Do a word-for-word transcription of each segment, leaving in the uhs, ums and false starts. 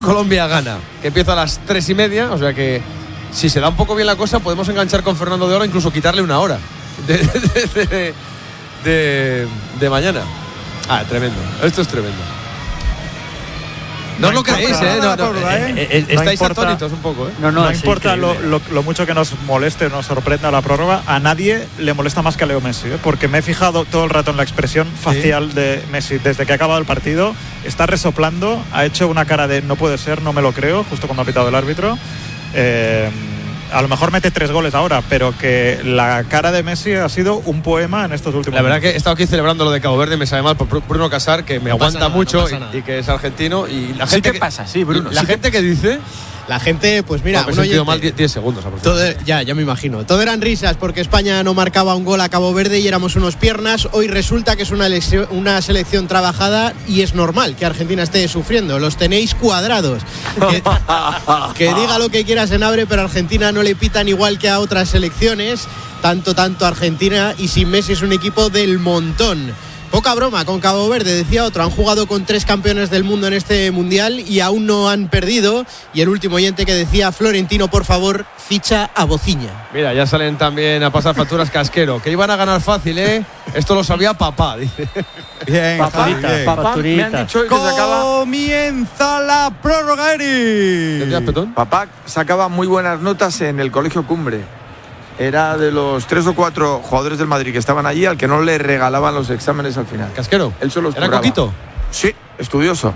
Colombia gana, que empieza a las tres y media, o sea que si se da un poco bien la cosa podemos enganchar con Fernando de Oro, incluso quitarle una hora de, de, de, de, de mañana. Ah, tremendo, esto es tremendo. No, no os lo creéis, ¿eh? No, no, eh, eh, eh, estáis no importa, atónitos un poco, ¿eh? No, no, no importa lo, lo, lo mucho que nos moleste o nos sorprenda la prórroga, a nadie le molesta más que a Leo Messi, ¿eh? Porque me he fijado todo el rato en la expresión facial sí. de Messi desde que ha acabado el partido. Está resoplando, ha hecho una cara de no puede ser, no me lo creo, justo cuando ha pitado el árbitro. Eh, a lo mejor mete tres goles ahora, pero que la cara de Messi ha sido un poema en estos últimos La verdad minutos. que he estado aquí celebrando lo de Cabo Verde, me sabe mal por Bruno Casar, que me no aguanta nada, mucho no y, y que es argentino. Y la sí gente que que pasa, sí, Bruno. La sí gente que, que dice... La gente, pues mira, no, me he sentido mal diez segundos todo, ya, ya me imagino. Todo eran risas porque España no marcaba un gol a Cabo Verde y éramos unos piernas. Hoy resulta que es una, elección, una selección trabajada y es normal que Argentina esté sufriendo. Los tenéis cuadrados. Que, que diga lo que quiera Senabre, pero Argentina no le pitan igual que a otras selecciones. Tanto, tanto Argentina, y sin Messi es un equipo del montón. Poca broma con Cabo Verde, decía otro. Han jugado con tres campeones del mundo en este mundial y aún no han perdido. Y el último oyente que decía: Florentino, por favor, ficha a Bociña. Mira, ya salen también a pasar facturas Casquero, que iban a ganar fácil, ¿eh? Esto lo sabía papá, dice. Bien, Papuritas, bien. papá, Me han dicho que se acaba... Comienza la prórroga, Eri. Papá sacaba muy buenas notas en el Colegio Cumbre. Era de los tres o cuatro jugadores del Madrid que estaban allí al que no le regalaban los exámenes al final. ¿Casquero? Él solo ¿Era coquito? Sí, estudioso.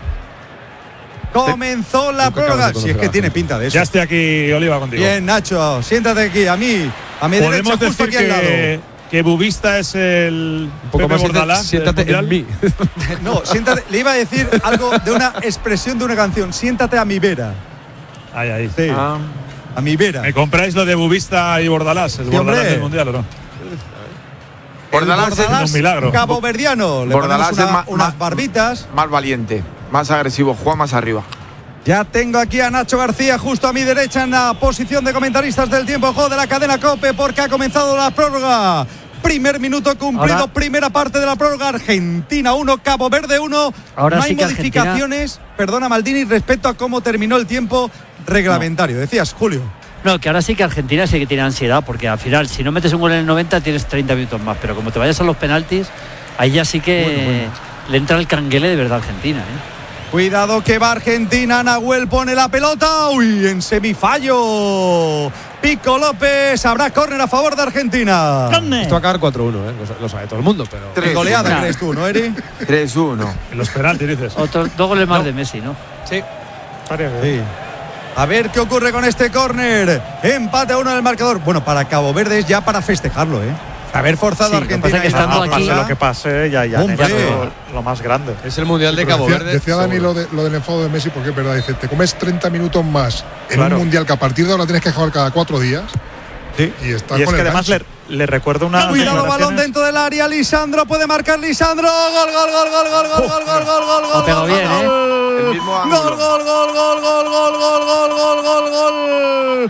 Comenzó la prórroga. Si es que tiene pinta de eso. Ya estoy aquí, Oliva, contigo. Bien, Nacho, siéntate aquí, a mí, a mi derecha, ¿Podemos justo decir aquí al que, lado. que Bubista es el Un poco Pepe más Bordalás? siéntate en mí. No, siéntate, le iba a decir algo de una expresión de una canción. Siéntate a mi vera. Ahí, ahí. Sí. Ah. A mi vera. ¿Me compráis lo de Bubista y Bordalás? ¿El Sí, Bordalás hombre. del Mundial o no? Bordalás, Bordalás, es un milagro. caboverdiano. Le Bordalás ponemos una, es ma- unas ma- barbitas. Más valiente, más agresivo, juega más arriba. Ya tengo aquí a Nacho García justo a mi derecha en la posición de comentaristas del tiempo de juego de la cadena COPE, porque ha comenzado la prórroga. Primer minuto cumplido, Ahora, primera parte de la prórroga. Argentina uno, Cabo Verde uno. Ahora no hay sí que modificaciones, Argentina... perdona Maldini, respecto a cómo terminó el tiempo reglamentario. No. Decías, Julio. No, que ahora sí que Argentina sí que tiene ansiedad, porque al final, si no metes un gol en el noventa, tienes treinta minutos más. Pero como te vayas a los penaltis, ahí ya sí que bueno, bueno. le entra el canguele de verdad a Argentina, ¿eh? Cuidado que va Argentina, Nahuel pone la pelota, uy, en semifallo. Pico López, habrá córner a favor de Argentina. ¡Córner! Esto va a acabar cuatro uno, ¿eh? Lo, lo sabe todo el mundo, pero... Tres, goleada, nah. ¿crees tú, no, Eri? tres uno. En los penaltis, dices. Otros dos goles más no. de Messi, ¿no? Sí. Sí. A ver qué ocurre con este córner. Empate a uno en el marcador. Bueno, para Cabo Verde es ya para festejarlo, ¿eh? Haber forzado sí, a Argentina. Que estando ah, aquí, pase lo que pase, ya, ya, ya lo, lo más grande. Es el Mundial sí, de Cabo decía, Verde. Decía Dani lo, de, lo del enfado de Messi, porque es verdad. Dice, te comes treinta minutos más en claro. un Mundial que a partir de ahora tienes que jugar cada cuatro días. Sí. Y, está y es con que el además le, le recuerdo una. Cuidado, balón dentro del área. Lisandro puede marcar. Lisandro. Gol, gol, gol, gol, gol, gol, gol, gol, gol, gol, gol. Lo pegó bien, ¿eh? El mismo Gol, ángulo. gol, gol, gol, gol, gol, gol, gol, gol, gol, gol.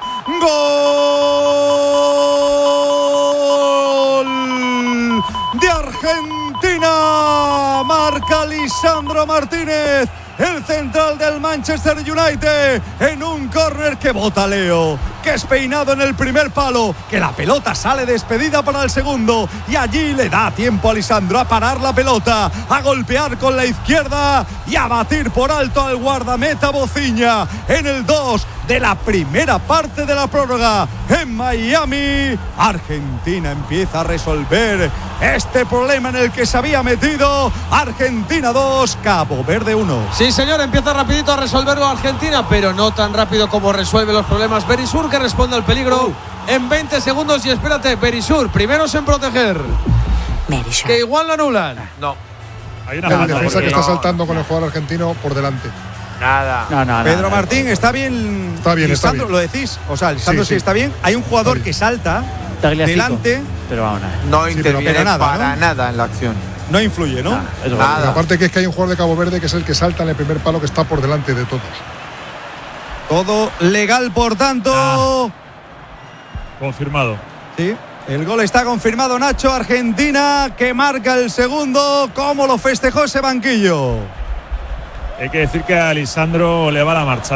Gol de Argentina. Marca Lisandro Martínez, el central del Manchester United, en un córner que bota Leo, que es peinado en el primer palo, que la pelota sale despedida para el segundo, y allí le da tiempo a Lisandro a parar la pelota, a golpear con la izquierda y a batir por alto al guardameta Bociña en el dos de la primera parte de la prórroga en Miami. Argentina empieza a resolver este problema en el que se había metido. Argentina dos, Cabo Verde uno. Sí, señor, empieza rapidito a resolverlo Argentina, pero no tan rápido como resuelve los problemas Berisur, que responde al peligro uh. en veinte segundos. Y espérate, Berisur, primeros en proteger. Berisur. Que igual lo anulan. No. Hay una el defensa que está saltando con el jugador argentino por delante. Nada. No, no, Pedro no, Martín, ¿está bien? Está bien, está Lisandro, bien. ¿lo decís? O sea, Lisandro sí, sí. sí está bien. Hay un jugador que salta delante. Pero vamos a ver. No interviene sí, nada, para ¿no? nada en la acción. No influye, ¿no? Nada, eso Nada. Aparte que es que hay un jugador de Cabo Verde que es el que salta en el primer palo, que está por delante de todos. Todo legal, por tanto. Ah. Confirmado. Sí. El gol está confirmado, Nacho. Argentina que marca el segundo. ¿Cómo lo festejó ese banquillo? Hay que decir que a Lisandro le va la marcha.